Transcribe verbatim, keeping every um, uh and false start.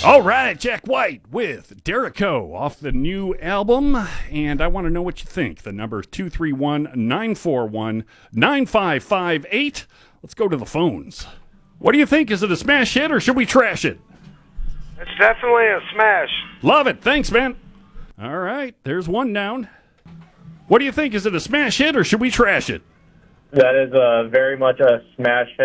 All right, Jack White with Derico off the new album, and I want to know what you think. The number is two three one, nine four one, nine five five eight. Let's go to the phones. What do you think? Is it a smash hit or should we trash it? It's definitely a smash. Love it. Thanks, man. All right, there's one down. What do you think? Is it a smash hit or should we trash it? That is uh, very much a smash hit.